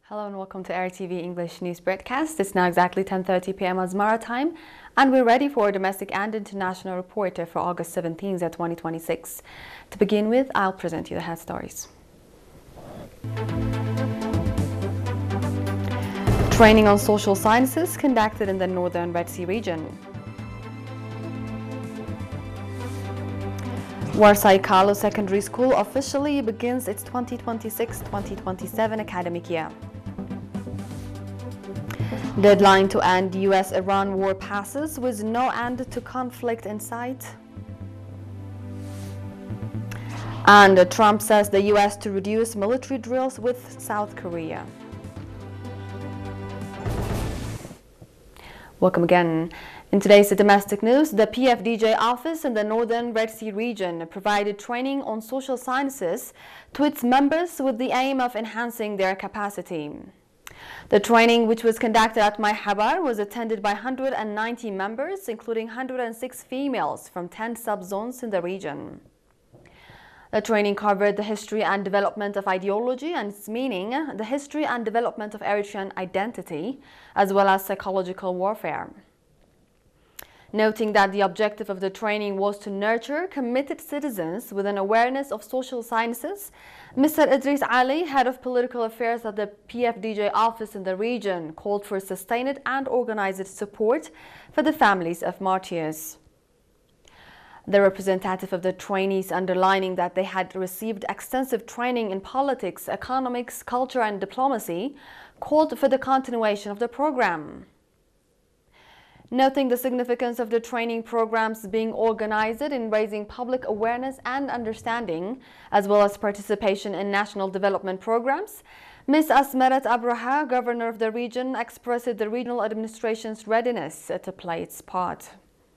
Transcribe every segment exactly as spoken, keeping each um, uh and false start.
Hello and welcome to R T V English News Broadcast. It's now exactly ten thirty p m Asmara time, and we're ready for a domestic and international report for August seventeenth, twenty twenty-six. To begin with, I'll present you the head stories. Training on social sciences conducted in the northern Red Sea region. Warsai Carlo Secondary School officially begins its twenty twenty-six twenty twenty-seven academic year. Deadline to end U S Iran war passes with no end to conflict in sight. And Trump says the U S to reduce military drills with South Korea. Welcome again. In today's domestic news, the P F D J office in the northern Red Sea region provided training on social sciences to its members with the aim of enhancing their capacity. The training, which was conducted at Mai Habar, was attended by one hundred ninety members, including one hundred six females from ten subzones in the region. The training covered the history and development of ideology and its meaning, the history and development of Eritrean identity, as well as psychological warfare. Noting that the objective of the training was to nurture committed citizens with an awareness of social sciences, Mister Idris Ali, head of political affairs at the P F D J office in the region, called for sustained and organized support for the families of martyrs. The representative of the trainees, underlining that they had received extensive training in politics, economics, culture and diplomacy, called for the continuation of the program. Noting the significance of the training programs being organized in raising public awareness and understanding, as well as participation in national development programs, Miz Asmeret Abraha, governor of the region, expressed the regional administration's readiness to play its part.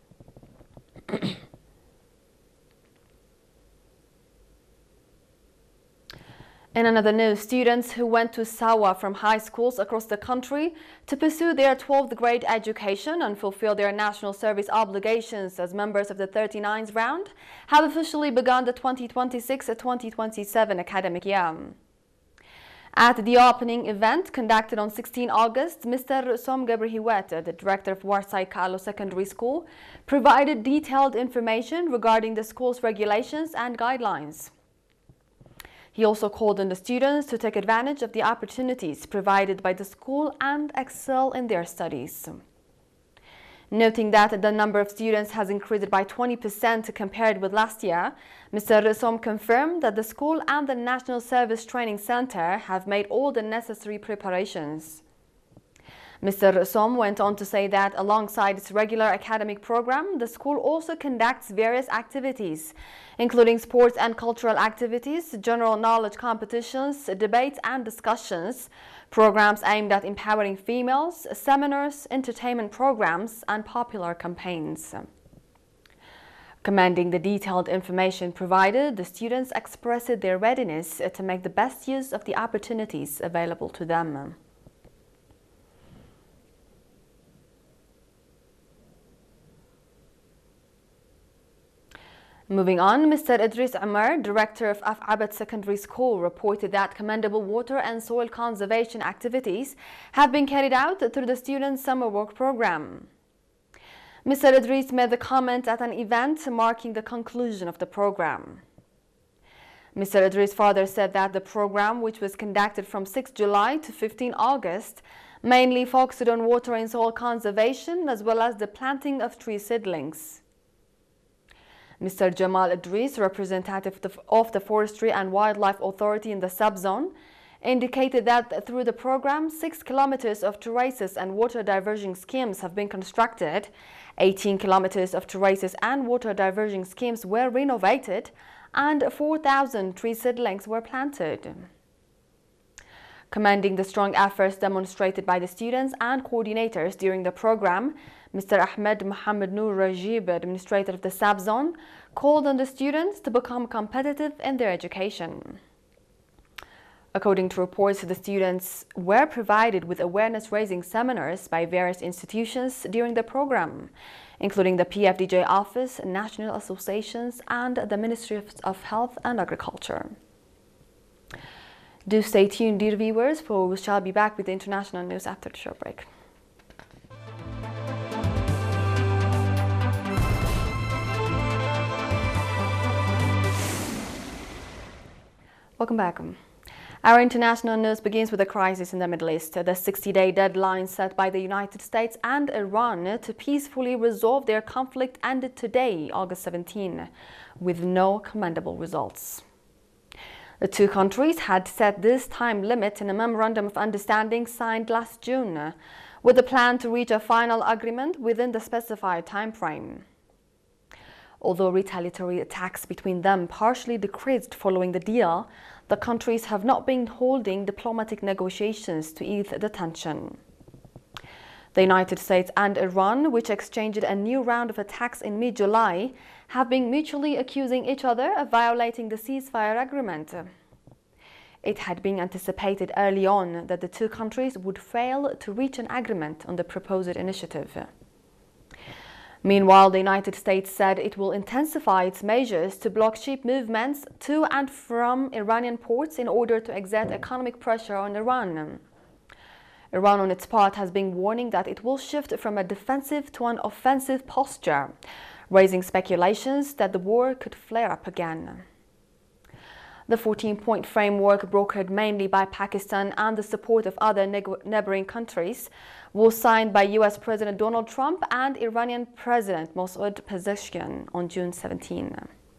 In another news, students who went to Sawa from high schools across the country to pursue their twelfth grade education and fulfill their national service obligations as members of the thirty-ninth round have officially begun the twenty twenty-six twenty twenty-seven academic year. At the opening event conducted on sixteenth August, Mister Som Gabrihiwet, the director of Warsai Carlo Secondary School, provided detailed information regarding the school's regulations and guidelines. He also called on the students to take advantage of the opportunities provided by the school and excel in their studies. Noting that the number of students has increased by twenty percent compared with last year, Mister Som confirmed that the school and the National Service Training Center have made all the necessary preparations. Mister Som went on to say that alongside its regular academic program, the school also conducts various activities, including sports and cultural activities, general knowledge competitions, debates and discussions, programs aimed at empowering females, seminars, entertainment programs, and popular campaigns. Commending the detailed information provided, the students expressed their readiness to make the best use of the opportunities available to them. Moving on, Mister Idris Umar, director of Af-Abad Secondary School, reported that commendable water and soil conservation activities have been carried out through the students' summer work program. Mister Idris made the comment at an event marking the conclusion of the program. Mister Idris further said that the program, which was conducted from sixth July to fifteenth August, mainly focused on water and soil conservation as well as the planting of tree seedlings. Mister Jamal Idris, representative of the Forestry and Wildlife Authority in the subzone, indicated that through the program, six kilometers of terraces and water diversion schemes have been constructed, eighteen kilometers of terraces and water diversion schemes were renovated, and four thousand tree seedlings were planted. Commending the strong efforts demonstrated by the students and coordinators during the program, Mister Ahmed Mohammed Noor Rajib, administrator of the subzone, called on the students to become competitive in their education. According to reports, the students were provided with awareness-raising seminars by various institutions during the program, including the P F D J office, national associations, and the Ministry of Health and Agriculture. Do stay tuned, dear viewers, for we shall be back with the international news after the short break. Welcome back. Our international news begins with a crisis in the Middle East. The sixty-day deadline set by the United States and Iran to peacefully resolve their conflict ended today, August seventeenth, with no commendable results. The two countries had set this time limit in a memorandum of understanding signed last June, with a plan to reach a final agreement within the specified time frame. Although retaliatory attacks between them partially decreased following the deal, the countries have not been holding diplomatic negotiations to ease the tension. The United States and Iran, which exchanged a new round of attacks in mid-July, have been mutually accusing each other of violating the ceasefire agreement. It had been anticipated early on that the two countries would fail to reach an agreement on the proposed initiative. Meanwhile, the United States said it will intensify its measures to block ship movements to and from Iranian ports in order to exert economic pressure on Iran. Iran, on its part, has been warning that it will shift from a defensive to an offensive posture, raising speculations that the war could flare up again. The fourteen-point framework, brokered mainly by Pakistan and the support of other neighboring countries, was signed by U S President Donald Trump and Iranian President Masoud Pezeshkian on June seventeenth.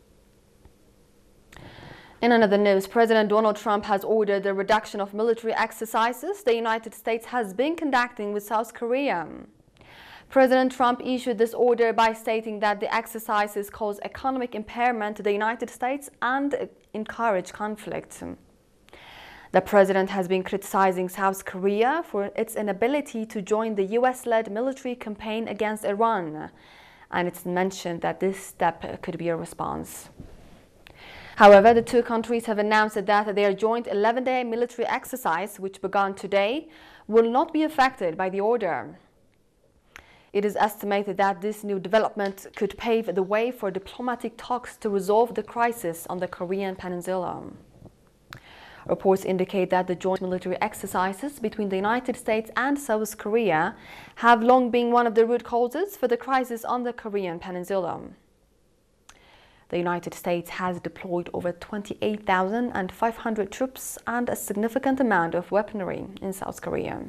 In another news, President Donald Trump has ordered the reduction of military exercises the United States has been conducting with South Korea. President Trump issued this order by stating that the exercises cause economic impairment to the United States and encourage conflict. The president has been criticizing South Korea for its inability to join the U S-led military campaign against Iran, and it's mentioned that this step could be a response. However, the two countries have announced that their joint eleven-day military exercise, which began today, will not be affected by the order. It is estimated that this new development could pave the way for diplomatic talks to resolve the crisis on the Korean Peninsula. Reports indicate that the joint military exercises between the United States and South Korea have long been one of the root causes for the crisis on the Korean Peninsula. The United States has deployed over twenty-eight thousand five hundred troops and a significant amount of weaponry in South Korea.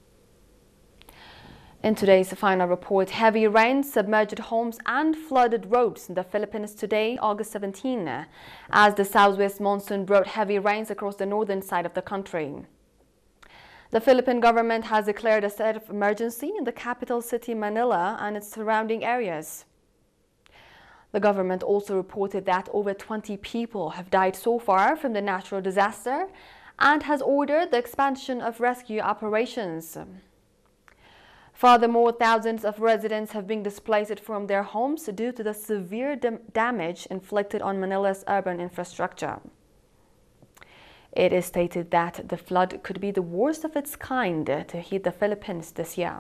In today's final report, heavy rain submerged homes and flooded roads in the Philippines today, August seventeenth, as the southwest monsoon brought heavy rains across the northern side of the country. The Philippine government has declared a state of emergency in the capital city Manila and its surrounding areas. The government also reported that over twenty people have died so far from the natural disaster and has ordered the expansion of rescue operations. Furthermore, thousands of residents have been displaced from their homes due to the severe dam damage inflicted on Manila's urban infrastructure. It is stated that the flood could be the worst of its kind to hit the Philippines this year.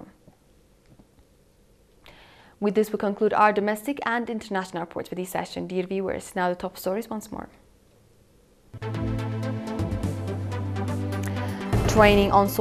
With this, we conclude our domestic and international reports for this session. Dear viewers, now the top stories once more. Training on